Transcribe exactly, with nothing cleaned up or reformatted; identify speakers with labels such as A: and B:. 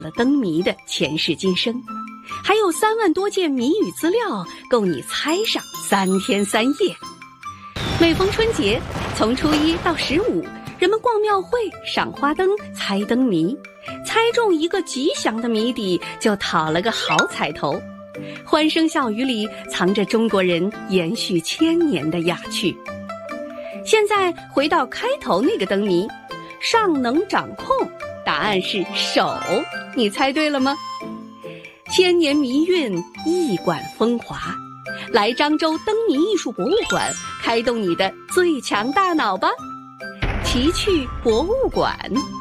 A: 了灯谜的前世今生，还有三万多件谜语资料，够你猜上三天三夜。每逢春节，从初一到十五，人们逛庙会、赏花灯、猜灯谜，猜中一个吉祥的谜底，就讨了个好彩头。欢声笑语里藏着中国人延续千年的雅趣。现在回到开头那个灯谜，上能掌控，答案是手，你猜对了吗？千年谜韵，一馆风华，来漳州灯谜艺术博物馆，开动你的最强大脑吧！奇趣博物馆。